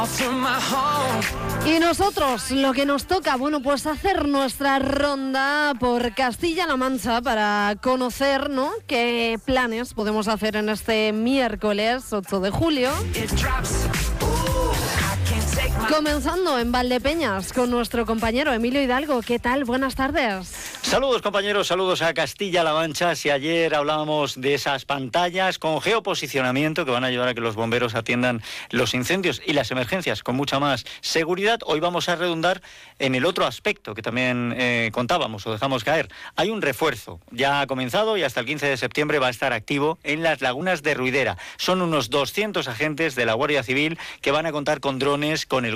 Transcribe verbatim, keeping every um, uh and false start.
Y nosotros, lo que nos toca, bueno, pues hacer nuestra ronda por Castilla-La Mancha para conocer, ¿no?, qué planes podemos hacer en este miércoles ocho de julio. Comenzando en Valdepeñas con nuestro compañero Emilio Hidalgo. ¿Qué tal? Buenas tardes. Saludos, compañeros, saludos a Castilla-La Mancha. Si ayer hablábamos de esas pantallas con geoposicionamiento que van a ayudar a que los bomberos atiendan los incendios y las emergencias con mucha más seguridad, hoy vamos a redundar en el otro aspecto que también eh, contábamos o dejamos caer. Hay un refuerzo, ya ha comenzado y hasta el quince de septiembre va a estar activo en las lagunas de Ruidera. Son unos doscientos agentes de la Guardia Civil que van a contar con drones, con el